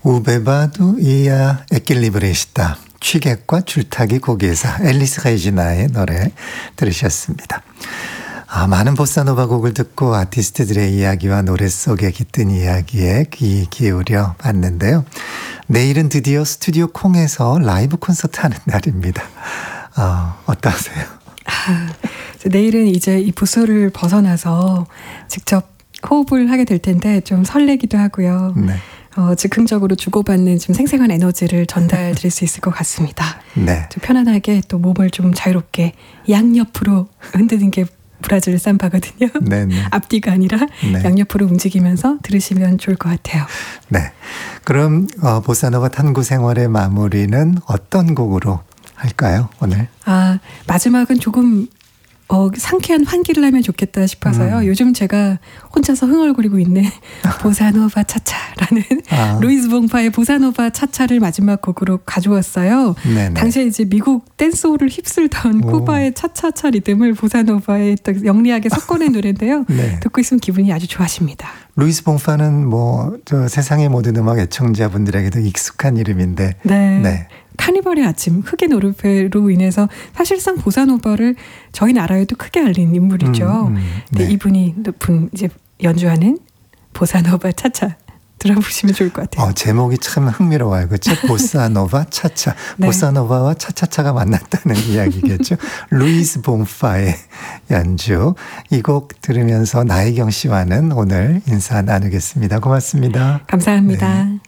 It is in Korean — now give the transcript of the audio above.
우베바두 이아 에킬리브레시타 취객과 줄타기 고개사 앨리스 레지나의 노래 들으셨습니다. 많은 보사노바 곡을 듣고 아티스트들의 이야기와 노래 속에 깃든 이야기에 귀 기울여 봤는데요. 내일은 드디어 스튜디오 콩에서 라이브 콘서트 하는 날입니다. 어떠세요? 내일은 이제 이 부스를 벗어나서 직접 호흡을 하게 될 텐데 좀 설레기도 하고요. 네. 즉흥적으로 주고받는 좀 생생한 에너지를 전달 드릴 수 있을 것 같습니다. 네. 좀 편안하게 또 몸을 좀 자유롭게 양옆으로 흔드는 게 브라질 삼바거든요. 네네. 앞뒤가 아니라 네. 양옆으로 움직이면서 들으시면 좋을 것 같아요. 네. 그럼 보사노바 탐구 생활의 마무리는 어떤 곡으로 할까요, 오늘? 마지막은 조금 상쾌한 환기를 하면 좋겠다 싶어서요. 요즘 제가 혼자서 흥얼거리고 있는 보사노바 차차라는 루이스 봉파의 보사노바 차차를 마지막 곡으로 가져왔어요. 네네. 당시에 이제 미국 댄스홀을 휩쓸던 쿠바의 차차차 리듬을 보사노바에 딱 영리하게 섞어낸 노래인데요. 네. 듣고 있으면 기분이 아주 좋아집니다. 루이스 봉파는 세상의 모든 음악 애청자분들에게도 익숙한 이름인데. 네. 네. 카니발의 아침, 흑인 오르페로 인해서 사실상 보사노바를 저희 나라에도 크게 알린 인물이죠. 네. 이분이 이제 연주하는 보사노바 차차 들어보시면 좋을 것 같아요. 제목이 참 흥미로워요. 그렇죠? 보사노바 차차. 네. 보사노바와 차차차가 만났다는 이야기겠죠. 루이스 봉파의 연주. 이 곡 들으면서 나혜경 씨와는 오늘 인사 나누겠습니다. 고맙습니다. 감사합니다. 네.